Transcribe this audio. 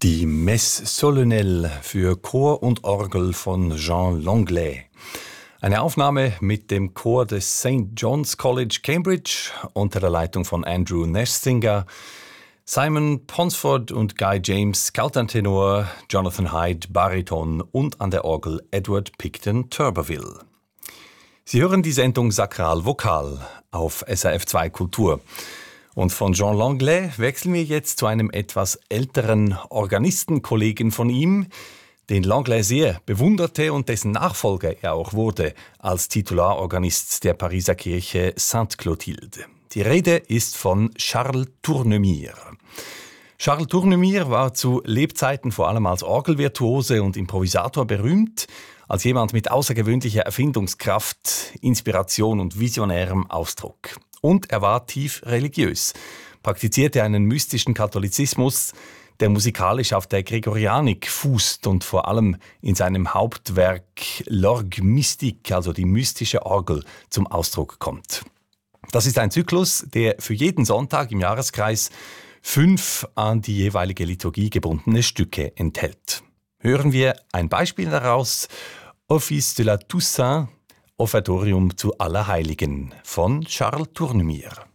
Die Messe Solennelle für Chor und Orgel von Jean Langlais. Eine Aufnahme mit dem Chor des St. John's College Cambridge unter der Leitung von Andrew Nestinger, Simon Ponsford und Guy James Countertenor, Jonathan Hyde Bariton und an der Orgel Edward Picton Turbeville. Sie hören die Sendung Sakral Vokal auf SRF 2 Kultur. Und von Jean Langlais wechseln wir jetzt zu einem etwas älteren Organistenkollegen von ihm, den Langlais sehr bewunderte und dessen Nachfolger er auch wurde als Titularorganist der Pariser Kirche Sainte-Clotilde. Die Rede ist von Charles Tournemire. Charles Tournemire war zu Lebzeiten vor allem als Orgelvirtuose und Improvisator berühmt, als jemand mit außergewöhnlicher Erfindungskraft, Inspiration und visionärem Ausdruck. Und er war tief religiös, praktizierte einen mystischen Katholizismus, der musikalisch auf der Gregorianik fußt und vor allem in seinem Hauptwerk L'Orgue Mystique, also die mystische Orgel, zum Ausdruck kommt. Das ist ein Zyklus, der für jeden Sonntag im Jahreskreis 5 an die jeweilige Liturgie gebundene Stücke enthält. Hören wir ein Beispiel daraus: Office de la Toussaint, Offertorium zu Allerheiligen von Charles Tournemire.